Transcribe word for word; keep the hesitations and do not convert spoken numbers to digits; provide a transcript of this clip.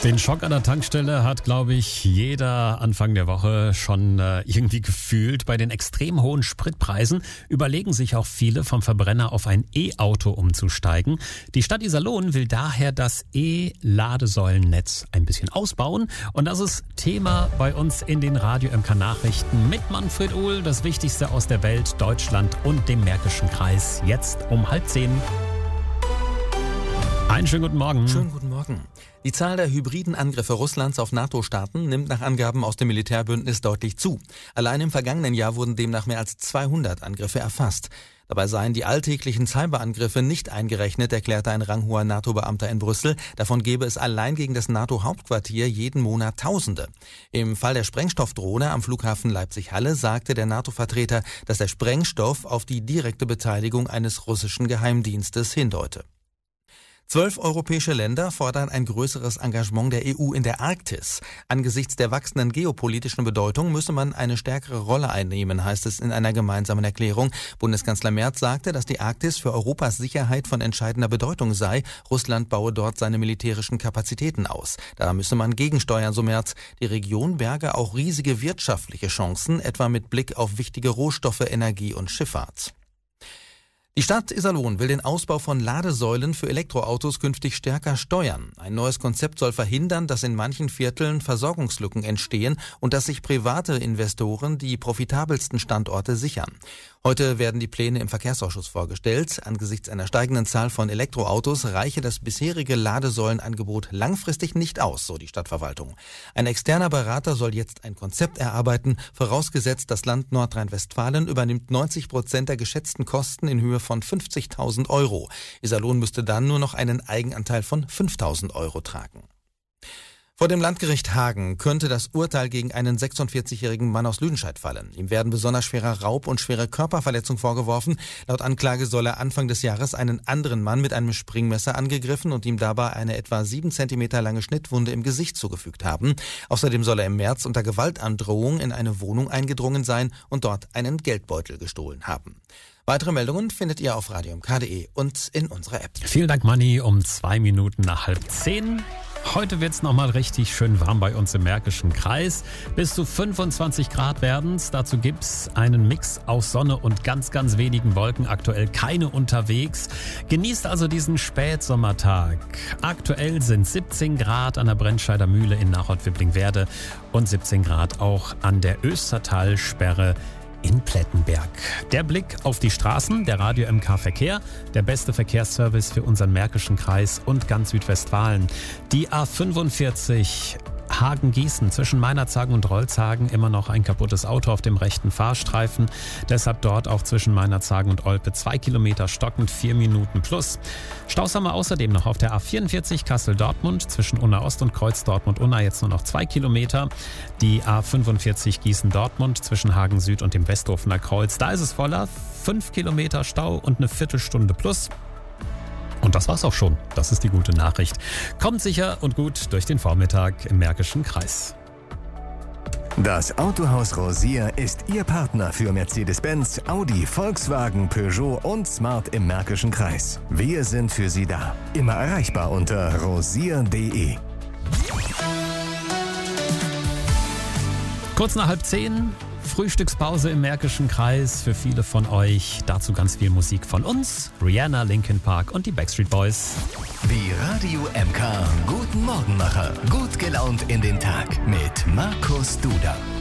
Den Schock an der Tankstelle hat, glaube ich, jeder Anfang der Woche schon äh, irgendwie gefühlt. Bei den extrem hohen Spritpreisen überlegen sich auch viele, vom Verbrenner auf ein E-Auto umzusteigen. Die Stadt Iserlohn will daher das E-Ladesäulennetz ein bisschen ausbauen. Und das ist Thema bei uns in den Radio M K Nachrichten mit Manfred Uhl, das Wichtigste aus der Welt, Deutschland und dem Märkischen Kreis. Jetzt um halb zehn. Einen schönen guten Morgen. Schönen guten Morgen. Die Zahl der hybriden Angriffe Russlands auf NATO-Staaten nimmt nach Angaben aus dem Militärbündnis deutlich zu. Allein im vergangenen Jahr wurden demnach mehr als zweihundert Angriffe erfasst. Dabei seien die alltäglichen Cyberangriffe nicht eingerechnet, erklärte ein ranghoher NATO-Beamter in Brüssel. Davon gäbe es allein gegen das NATO-Hauptquartier jeden Monat Tausende. Im Fall der Sprengstoffdrohne am Flughafen Leipzig-Halle sagte der NATO-Vertreter, dass der Sprengstoff auf die direkte Beteiligung eines russischen Geheimdienstes hindeute. Zwölf europäische Länder fordern ein größeres Engagement der E U in der Arktis. Angesichts der wachsenden geopolitischen Bedeutung müsse man eine stärkere Rolle einnehmen, heißt es in einer gemeinsamen Erklärung. Bundeskanzler Merz sagte, dass die Arktis für Europas Sicherheit von entscheidender Bedeutung sei. Russland baue dort seine militärischen Kapazitäten aus. Da müsse man gegensteuern, so Merz. Die Region berge auch riesige wirtschaftliche Chancen, etwa mit Blick auf wichtige Rohstoffe, Energie und Schifffahrt. Die Stadt Iserlohn will den Ausbau von Ladesäulen für Elektroautos künftig stärker steuern. Ein neues Konzept soll verhindern, dass in manchen Vierteln Versorgungslücken entstehen und dass sich private Investoren die profitabelsten Standorte sichern. Heute werden die Pläne im Verkehrsausschuss vorgestellt. Angesichts einer steigenden Zahl von Elektroautos reiche das bisherige Ladesäulenangebot langfristig nicht aus, so die Stadtverwaltung. Ein externer Berater soll jetzt ein Konzept erarbeiten, vorausgesetzt das Land Nordrhein-Westfalen übernimmt neunzig Prozent der geschätzten Kosten in Höhe von fünfzigtausend Euro. Iserlohn müsste dann nur noch einen Eigenanteil von fünftausend Euro tragen. Vor dem Landgericht Hagen könnte das Urteil gegen einen sechsundvierzigjährigen Mann aus Lüdenscheid fallen. Ihm werden besonders schwerer Raub und schwere Körperverletzung vorgeworfen. Laut Anklage soll er Anfang des Jahres einen anderen Mann mit einem Springmesser angegriffen und ihm dabei eine etwa sieben Zentimeter lange Schnittwunde im Gesicht zugefügt haben. Außerdem soll er im März unter Gewaltandrohung in eine Wohnung eingedrungen sein und dort einen Geldbeutel gestohlen haben. Weitere Meldungen findet ihr auf radio m k punkt de und in unserer App. Vielen Dank, Manni, um zwei Minuten nach halb zehn. Heute wird's nochmal richtig schön warm bei uns im Märkischen Kreis. Bis zu fünfundzwanzig Grad werden's. Dazu gibt's einen Mix aus Sonne und ganz, ganz wenigen Wolken. Aktuell keine unterwegs. Genießt also diesen Spätsommertag. Aktuell sind siebzehn Grad an der Brennscheider Mühle in Nachod-Wipplingwerde und siebzehn Grad auch an der Östertalsperre in Plettenberg. Der Blick auf die Straßen, der Radio M K Verkehr, der beste Verkehrsservice für unseren Märkischen Kreis und ganz Südwestfalen. Die A fünfundvierzig Hagen-Gießen zwischen Meinerzhagen und Rolzhagen immer noch ein kaputtes Auto auf dem rechten Fahrstreifen. Deshalb dort auch zwischen Meinerzhagen und Olpe zwei Kilometer stockend, vier Minuten plus. Staus haben wir außerdem noch auf der A vierundvierzig Kassel-Dortmund zwischen Unna-Ost und Kreuz Dortmund-Unna jetzt nur noch zwei Kilometer. Die A fünfundvierzig Gießen-Dortmund zwischen Hagen-Süd und dem Westhofener Kreuz. Da ist es voller, fünf Kilometer Stau und eine Viertelstunde plus. Und das war's auch schon. Das ist die gute Nachricht. Kommt sicher und gut durch den Vormittag im Märkischen Kreis. Das Autohaus Rosier ist Ihr Partner für Mercedes-Benz, Audi, Volkswagen, Peugeot und Smart im Märkischen Kreis. Wir sind für Sie da. Immer erreichbar unter rosier punkt de. Kurz nach halb zehn. Frühstückspause im Märkischen Kreis für viele von euch. Dazu ganz viel Musik von uns, Rihanna, Linkin Park und die Backstreet Boys. Die Radio M K Guten Morgenmacher. Gut gelaunt in den Tag mit Markus Duda.